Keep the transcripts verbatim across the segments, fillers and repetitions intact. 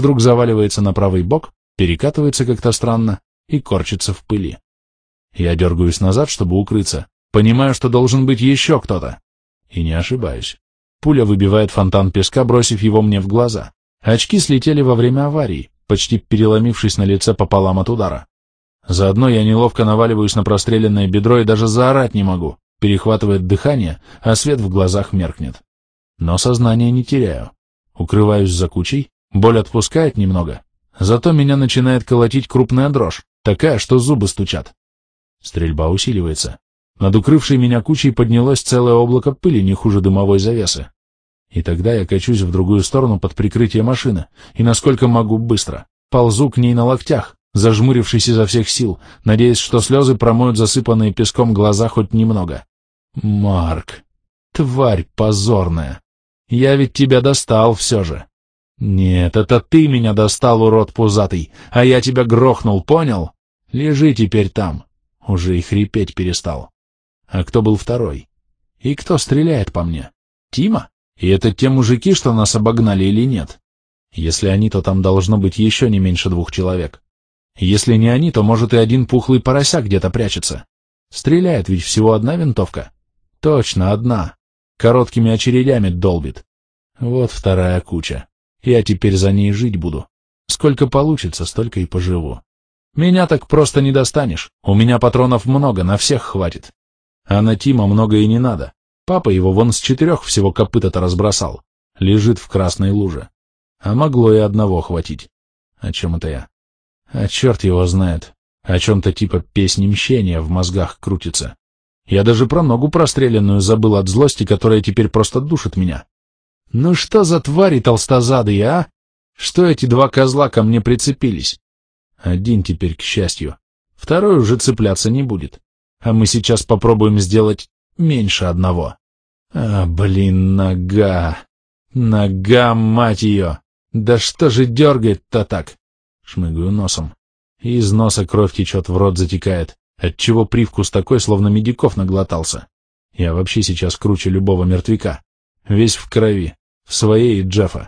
вдруг заваливается на правый бок, перекатывается как-то странно и корчится в пыли. Я дергаюсь назад, чтобы укрыться, понимаю, что должен быть еще кто-то. И не ошибаюсь. Пуля выбивает фонтан песка, бросив его мне в глаза. Очки слетели во время аварии, почти переломившись на лице пополам от удара. Заодно я неловко наваливаюсь на простреленное бедро и даже заорать не могу, перехватывает дыхание, а свет в глазах меркнет. Но сознание не теряю. Укрываюсь за кучей, боль отпускает немного, зато меня начинает колотить крупная дрожь, такая, что зубы стучат. Стрельба усиливается. Над укрывшей меня кучей поднялось целое облако пыли, не хуже дымовой завесы. И тогда я качусь в другую сторону под прикрытие машины, и насколько могу быстро. Ползу к ней на локтях, зажмурившись изо всех сил, надеясь, что слезы промоют засыпанные песком глаза хоть немного. Марк, тварь позорная, я ведь тебя достал все же. Нет, это ты меня достал, урод пузатый, а я тебя грохнул, понял? Лежи теперь там. Уже и хрипеть перестал. А кто был второй? И кто стреляет по мне? Тима? И это те мужики, что нас обогнали или нет? Если они, то там должно быть еще не меньше двух человек. Если не они, то, может, и один пухлый порося где-то прячется. Стреляет ведь всего одна винтовка. Точно, одна. Короткими очередями долбит. Вот вторая куча. Я теперь за ней жить буду. Сколько получится, столько и поживу. Меня так просто не достанешь. У меня патронов много, на всех хватит. А на Тима много и не надо. Папа его вон с четырех всего копыта-то разбросал. Лежит в красной луже. А могло и одного хватить. О чем это я? А черт его знает. О чем-то типа песни мщения в мозгах крутится. Я даже про ногу простреленную забыл от злости, которая теперь просто душит меня. Ну что за твари толстозадые, а? Что эти два козла ко мне прицепились? Один теперь, к счастью. Второй уже цепляться не будет. А мы сейчас попробуем сделать меньше одного. А, блин, нога. Нога, мать ее. Да что же дергает-то так? Шмыгаю носом. И из носа кровь течет, в рот затекает, отчего привкус такой, словно медиков наглотался. Я вообще сейчас круче любого мертвяка. Весь в крови. В своей и Джеффа.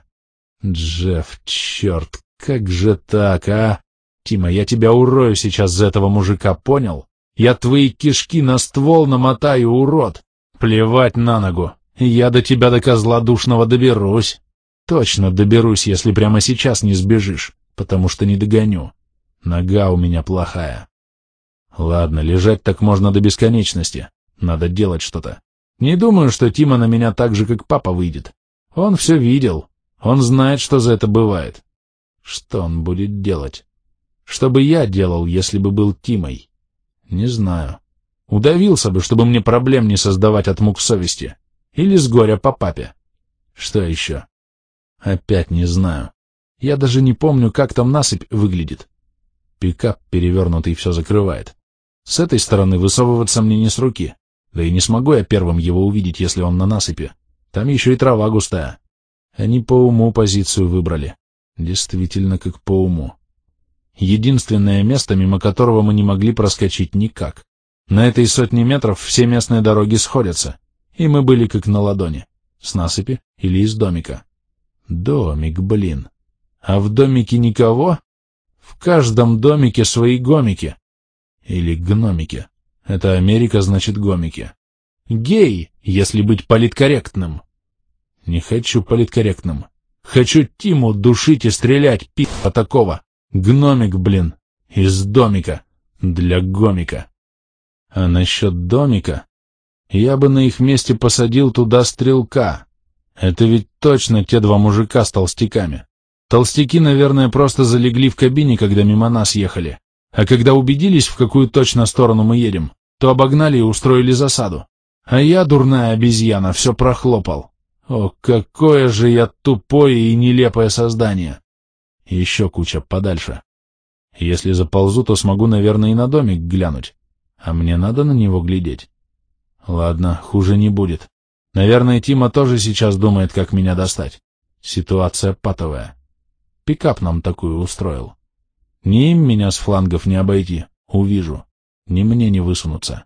Джефф, черт, как же так, а? Тима, я тебя урою сейчас за этого мужика, понял? Я твои кишки на ствол намотаю, урод. Плевать на ногу. Я до тебя, до козла душного, доберусь. Точно доберусь, если прямо сейчас не сбежишь, потому что не догоню. Нога у меня плохая. Ладно, лежать так можно до бесконечности. Надо делать что-то. Не думаю, что Тима на меня так же, как папа, выйдет. Он все видел. Он знает, что за это бывает. Что он будет делать? Что бы я делал, если бы был Тимой? Не знаю. Удавился бы, чтобы мне проблем не создавать от мук совести. Или с горя по папе. Что еще? Опять не знаю. Я даже не помню, как там насыпь выглядит. Пикап перевернутый все закрывает. С этой стороны высовываться мне не с руки. Да и не смогу я первым его увидеть, если он на насыпи. Там еще и трава густая. Они по уму позицию выбрали. Действительно, как по уму. Единственное место, мимо которого мы не могли проскочить никак. На этой сотне метров все местные дороги сходятся, и мы были как на ладони. С насыпи или из домика. Домик, блин. А в домике никого? В каждом домике свои гомики. Или гномики. Это Америка, значит гомики. Гей, если быть политкорректным. Не хочу политкорректным. Хочу Тиму душить и стрелять, пи***а такого. Гномик, блин. Из домика. Для гомика. А насчет домика? Я бы на их месте посадил туда стрелка. Это ведь точно те два мужика с толстяками. Толстяки, наверное, просто залегли в кабине, когда мимо нас ехали. А когда убедились, в какую точно сторону мы едем, то обогнали и устроили засаду. А я, дурная обезьяна, все прохлопал. О, какое же я тупое и нелепое создание. Еще куча подальше. Если заползу, то смогу, наверное, и на домик глянуть. А мне надо на него глядеть. Ладно, хуже не будет. Наверное, Тима тоже сейчас думает, как меня достать. Ситуация патовая. Пикап нам такую устроил. Ни им меня с флангов не обойти, увижу. Ни мне не высунуться.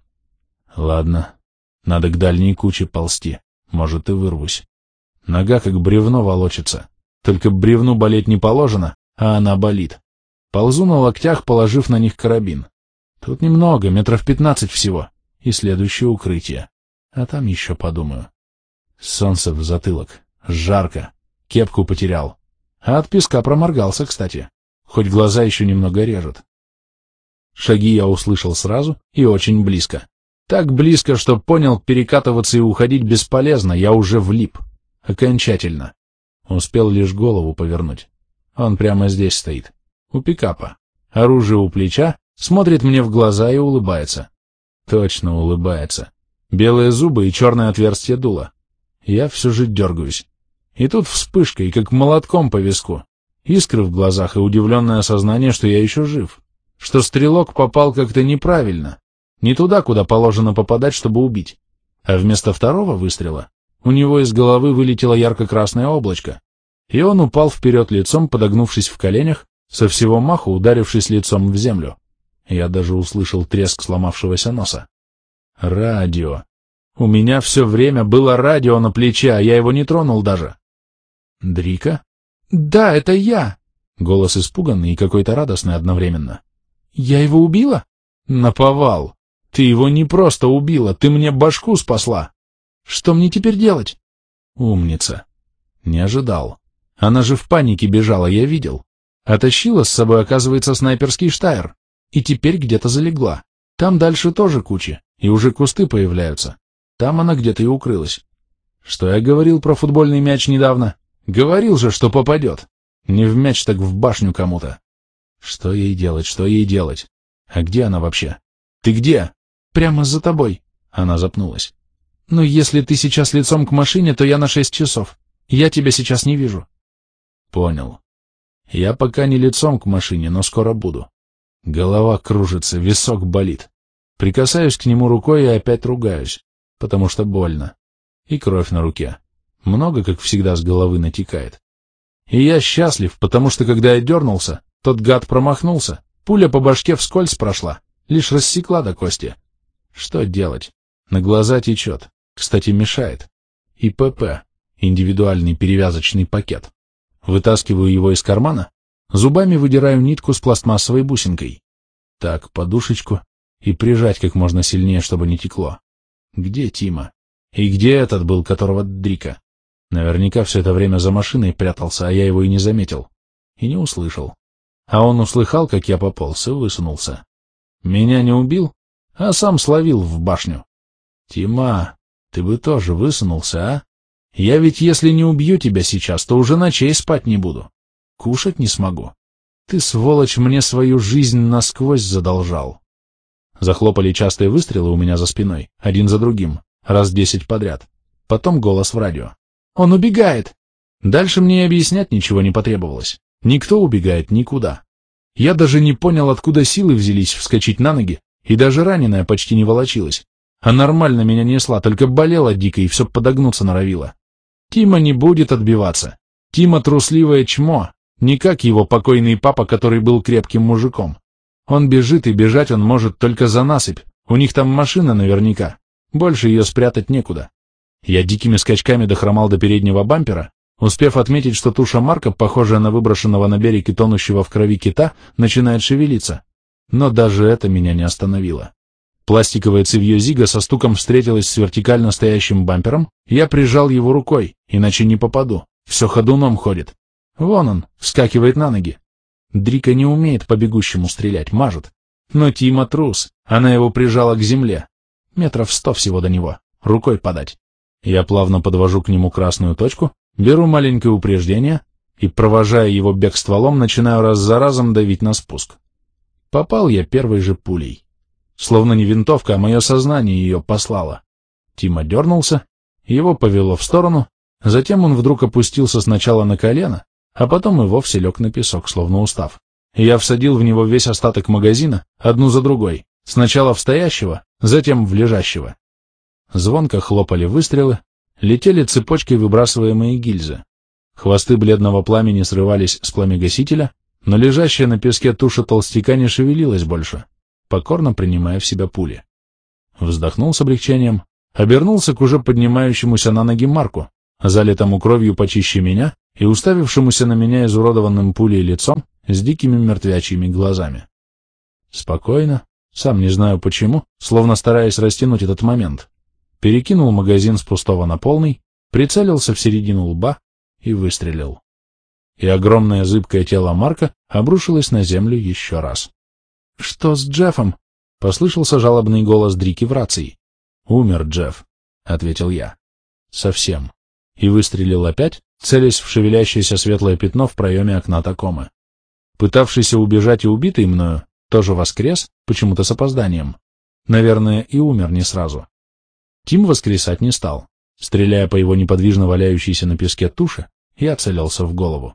Ладно, надо к дальней куче ползти. Может, и вырвусь. Нога как бревно волочится. Только бревну болеть не положено, а она болит. Ползу на локтях, положив на них карабин. Тут немного, метров пятнадцать всего, и следующее укрытие. А там еще подумаю. Солнце в затылок, жарко, кепку потерял. А от песка проморгался, кстати, хоть глаза еще немного режет. Шаги я услышал сразу и очень близко. Так близко, что понял, перекатываться и уходить бесполезно, я уже влип. Окончательно. Успел лишь голову повернуть. Он прямо здесь стоит, у пикапа. Оружие у плеча, смотрит мне в глаза и улыбается. Точно улыбается. Белые зубы и черное отверстие дула. Я все же дергаюсь. И тут вспышка, и как молотком по виску. Искры в глазах и удивленное осознание, что я еще жив. Что стрелок попал как-то неправильно. Не туда, куда положено попадать, чтобы убить. А вместо второго выстрела у него из головы вылетело ярко-красное облачко. И он упал вперед лицом, подогнувшись в коленях, со всего маху ударившись лицом в землю. Я даже услышал треск сломавшегося носа. Радио. У меня все время было радио на плече, а я его не тронул даже. Дрика? Да, это я. Голос испуганный и какой-то радостный одновременно. Я его убила? Наповал. Ты его не просто убила, ты мне башку спасла. Что мне теперь делать? Умница. Не ожидал. Она же в панике бежала, я видел. Оттащила с собой, оказывается, снайперский штайр. И теперь где-то залегла. Там дальше тоже куча, и уже кусты появляются. Там она где-то и укрылась. Что я говорил про футбольный мяч недавно? Говорил же, что попадет. Не в мяч, так в башню кому-то. Что ей делать, что ей делать? А где она вообще? Ты где? Прямо за тобой. Она запнулась. Ну, если ты сейчас лицом к машине, то я на шесть часов. Я тебя сейчас не вижу. Понял. Я пока не лицом к машине, но скоро буду. Голова кружится, висок болит. Прикасаюсь к нему рукой и опять ругаюсь, потому что больно. И кровь на руке. Много, как всегда, с головы натекает. И я счастлив, потому что, когда я дернулся, тот гад промахнулся, пуля по башке вскользь прошла, лишь рассекла до кости. Что делать? На глаза течет, кстати, мешает. И ПП, индивидуальный перевязочный пакет. Вытаскиваю его из кармана, зубами выдираю нитку с пластмассовой бусинкой. Так, подушечку, и прижать как можно сильнее, чтобы не текло. Где Тима? И где этот был, которого Дрика? Наверняка все это время за машиной прятался, а я его и не заметил. И не услышал. А он услыхал, как я пополз, и высунулся. Меня не убил, а сам словил в башню. Тима, ты бы тоже высунулся, а? Я ведь если не убью тебя сейчас, то уже ночей спать не буду. Кушать не смогу. Ты, сволочь, мне свою жизнь насквозь задолжал. Захлопали частые выстрелы у меня за спиной, один за другим, раз десять подряд. Потом голос в радио. Он убегает! Дальше мне и объяснять ничего не потребовалось. Никто убегает никуда. Я даже не понял, откуда силы взялись вскочить на ноги, и даже раненая почти не волочилась. А нормально меня несла, только болела дико и все подогнуться норовила. Тима не будет отбиваться. Тима трусливое чмо, не как его покойный папа, который был крепким мужиком. Он бежит, и бежать он может только за насыпь. У них там машина наверняка. Больше ее спрятать некуда. Я дикими скачками дохромал до переднего бампера, успев отметить, что туша Марка, похожая на выброшенного на берег и тонущего в крови кита, начинает шевелиться. Но даже это меня не остановило. Пластиковое цевье Зига со стуком встретилось с вертикально стоящим бампером, я прижал его рукой, иначе не попаду, все ходуном ходит. Вон он, вскакивает на ноги. Дрика не умеет по бегущему стрелять, мажет. Но Тима трус, она его прижала к земле. Метров сто всего до него, рукой подать. Я плавно подвожу к нему красную точку, беру маленькое упреждение и, провожая его бег стволом, начинаю раз за разом давить на спуск. Попал я первой же пулей. Словно не винтовка, а мое сознание ее послало. Тима дернулся, его повело в сторону, затем он вдруг опустился сначала на колено, а потом и вовсе лег на песок, словно устав. Я всадил в него весь остаток магазина, одну за другой, сначала в стоящего, затем в лежащего. Звонко хлопали выстрелы, летели цепочкой выбрасываемые гильзы. Хвосты бледного пламени срывались с пламегасителя, но лежащая на песке туша толстяка не шевелилась больше, покорно принимая в себя пули. Вздохнул с облегчением, обернулся к уже поднимающемуся на ноги Марку, залитому кровью почище меня и уставившемуся на меня изуродованным пулей лицом, с дикими мертвячьими глазами. Спокойно, сам не знаю почему, словно стараясь растянуть этот момент, перекинул магазин с пустого на полный, прицелился в середину лба и выстрелил. И огромное зыбкое тело Марка обрушилось на землю еще раз. — Что с Джеффом? — послышался жалобный голос Дрики в рации. — Умер Джефф, — ответил я. — Совсем. И выстрелил опять, целясь в шевелящееся светлое пятно в проеме окна Такомы. Пытавшийся убежать и убитый мною тоже воскрес, почему-то с опозданием. Наверное, и умер не сразу. Тим воскресать не стал. Стреляя по его неподвижно валяющейся на песке туше, я целился в голову.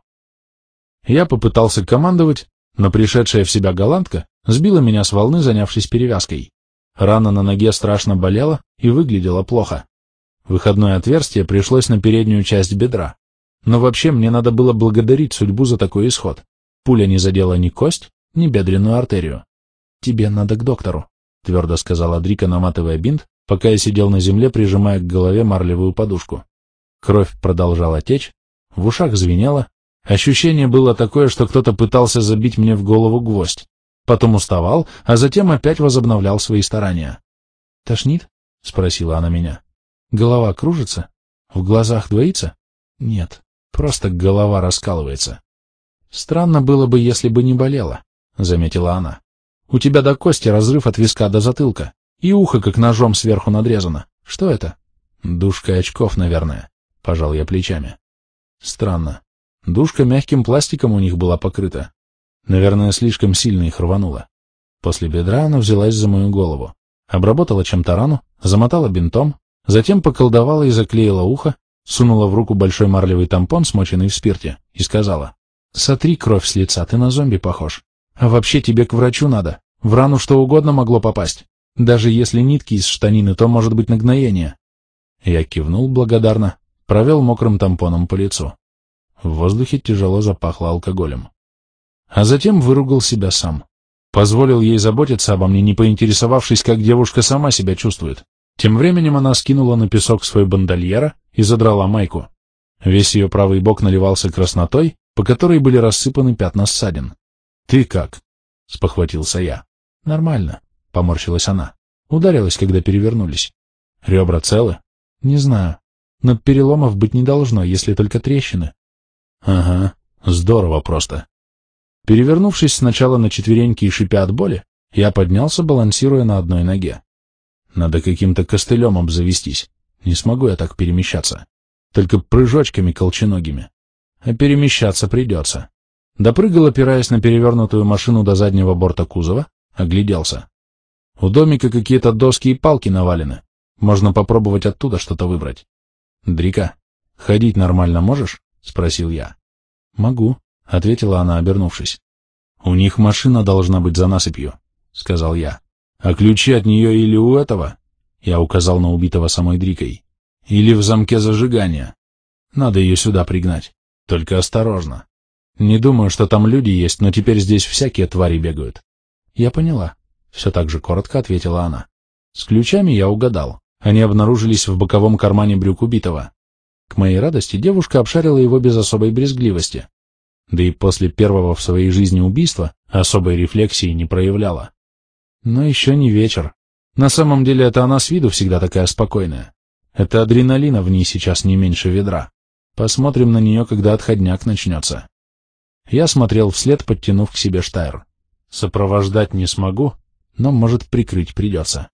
Я попытался командовать, но пришедшая в себя голландка сбила меня с волны, занявшись перевязкой. Рана на ноге страшно болела и выглядела плохо. Выходное отверстие пришлось на переднюю часть бедра. Но вообще мне надо было благодарить судьбу за такой исход. Пуля не задела ни кость, ни бедренную артерию. «Тебе надо к доктору», — твердо сказала Дрика, наматывая бинт, пока я сидел на земле, прижимая к голове марлевую подушку. Кровь продолжала течь, в ушах звенело. Ощущение было такое, что кто-то пытался забить мне в голову гвоздь. Потом уставал, а затем опять возобновлял свои старания. «Тошнит?» — спросила она меня. «Голова кружится? В глазах двоится?» «Нет, просто голова раскалывается». «Странно было бы, если бы не болела», — заметила она. «У тебя до кости разрыв от виска до затылка, и ухо как ножом сверху надрезано. Что это?» «Дужка очков, наверное», — пожал я плечами. «Странно. Дужка мягким пластиком у них была покрыта. Наверное, слишком сильно их рвануло. После бедра она взялась за мою голову, обработала чем-то рану, замотала бинтом, затем поколдовала и заклеила ухо, сунула в руку большой марлевый тампон, смоченный в спирте, и сказала: «Сотри кровь с лица, ты на зомби похож. А вообще тебе к врачу надо. В рану что угодно могло попасть. Даже если нитки из штанины, то может быть нагноение». Я кивнул благодарно, провел мокрым тампоном по лицу. В воздухе тяжело запахло алкоголем. А затем выругал себя сам. Позволил ей заботиться обо мне, не поинтересовавшись, как девушка сама себя чувствует. Тем временем она скинула на песок свой бандольера и задрала майку. Весь ее правый бок наливался краснотой, по которой были рассыпаны пятна ссадин. «Ты как?» — спохватился я. «Нормально», — поморщилась она. «Ударилась, когда перевернулись». «Ребра целы?» «Не знаю. Но переломов быть не должно, если только трещины». «Ага, здорово просто». Перевернувшись сначала на четвереньки и шипя от боли, я поднялся, балансируя на одной ноге. Надо каким-то костылем обзавестись. Не смогу я так перемещаться. Только прыжочками колченогими. А перемещаться придется. Допрыгал, опираясь на перевернутую машину до заднего борта кузова, огляделся. У домика какие-то доски и палки навалены. Можно попробовать оттуда что-то выбрать. «Дрика, ходить нормально можешь?» — спросил я. «Могу», — ответила она, обернувшись. «У них машина должна быть за насыпью», — сказал я. «А ключи от нее или у этого?» — я указал на убитого самой Дрикой. «Или в замке зажигания. Надо ее сюда пригнать. Только осторожно. Не думаю, что там люди есть, но теперь здесь всякие твари бегают». «Я поняла», — все так же коротко ответила она. С ключами я угадал. Они обнаружились в боковом кармане брюк убитого. К моей радости девушка обшарила его без особой брезгливости. Да и после первого в своей жизни убийства особой рефлексии не проявляла. Но еще не вечер. На самом деле это она с виду всегда такая спокойная. Это адреналина в ней сейчас не меньше ведра. Посмотрим на нее, когда отходняк начнется. Я смотрел вслед, подтянув к себе штайр. Сопровождать не смогу, но, может, прикрыть придется.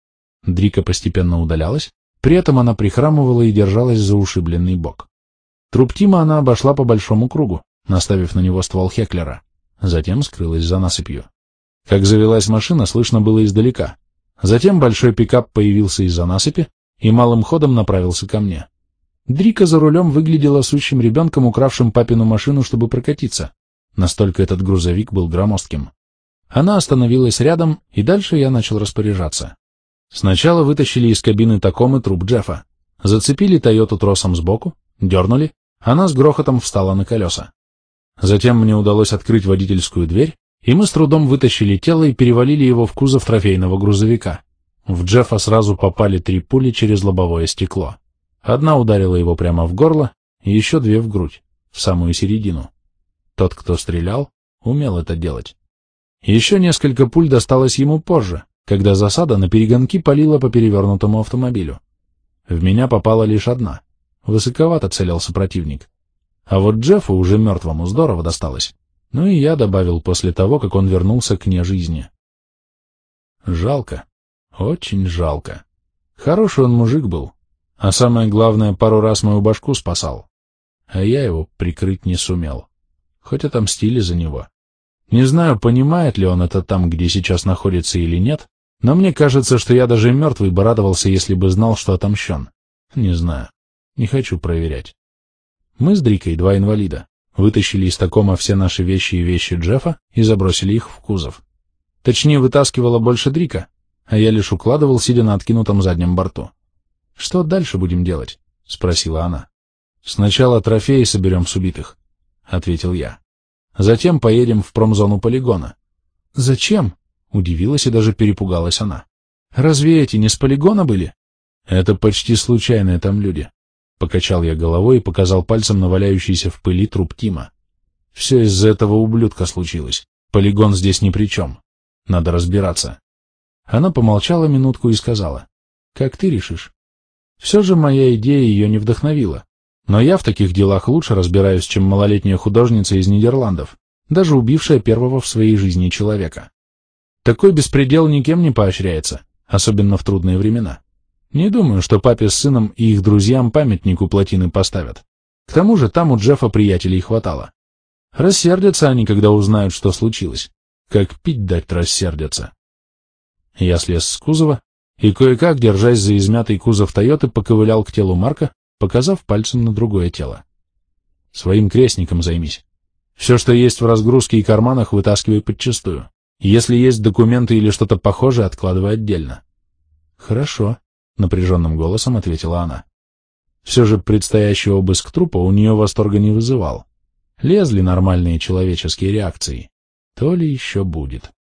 Дрика постепенно удалялась, при этом она прихрамывала и держалась за ушибленный бок. Труп Тима она обошла по большому кругу, наставив на него ствол Хеклера, затем скрылась за насыпью. Как завелась машина, слышно было издалека. Затем большой пикап появился из-за насыпи и малым ходом направился ко мне. Дрика за рулем выглядела сущим ребенком, укравшим папину машину, чтобы прокатиться. Настолько этот грузовик был громоздким. Она остановилась рядом, и дальше я начал распоряжаться. Сначала вытащили из кабины Такомы труп Джеффа, зацепили Тойоту тросом сбоку, дернули, она с грохотом встала на колеса. Затем мне удалось открыть водительскую дверь, и мы с трудом вытащили тело и перевалили его в кузов трофейного грузовика. В Джеффа сразу попали три пули через лобовое стекло. Одна ударила его прямо в горло, и еще две в грудь, в самую середину. Тот, кто стрелял, Умел это делать. Еще несколько пуль досталось ему позже, когда засада на перегонки палила по перевернутому автомобилю. В меня попала лишь одна. Высоковато целился противник. А вот Джеффу, уже мертвому, здорово досталось. Ну и я добавил после того, как он вернулся к нежизни. Жалко. Очень жалко. Хороший он мужик был. А самое главное, пару раз мою башку спасал. А я его прикрыть не сумел. Хоть отомстили за него. Не знаю, понимает ли он это там, где сейчас находится или нет, но мне кажется, что я даже мертвый бы радовался, если бы знал, что отомщен. Не знаю. Не хочу проверять. Мы с Дрикой, два инвалида, вытащили из такома все наши вещи и вещи Джеффа и забросили их в кузов. Точнее, вытаскивала больше Дрика, а я лишь укладывал, сидя на откинутом заднем борту. — Что дальше будем делать? — спросила она. — Сначала трофеи соберем с убитых, — ответил я. — Затем поедем в промзону полигона. — Зачем? — удивилась и даже перепугалась она. — Разве эти не с полигона были? — Это почти случайные там люди. Покачал я головой и показал пальцем на валяющийся в пыли труп Тима. Все из-за этого ублюдка случилось. Полигон здесь ни при чем. Надо разбираться. Она помолчала минутку и сказала: «Как ты решишь?» Все же моя идея ее не вдохновила. Но я в таких делах лучше разбираюсь, чем малолетняя художница из Нидерландов, даже убившая первого в своей жизни человека. Такой беспредел никем не поощряется, особенно в трудные времена. Не думаю, что папе с сыном и их друзьям памятник у плотины поставят. К тому же там у Джеффа приятелей хватало. Рассердятся они, когда узнают, что случилось. Как пить дать рассердятся. Я слез с кузова и, кое-как, держась за измятый кузов Тойоты, поковылял к телу Марка, показав пальцем на другое тело. Своим крестником займись. Все, что есть в разгрузке и карманах, вытаскивай подчистую. Если есть документы или что-то похожее, откладывай отдельно. Хорошо, напряженным голосом ответила она. Все же предстоящий обыск трупа у нее восторга не вызывал. Лезли нормальные человеческие реакции. То ли еще будет.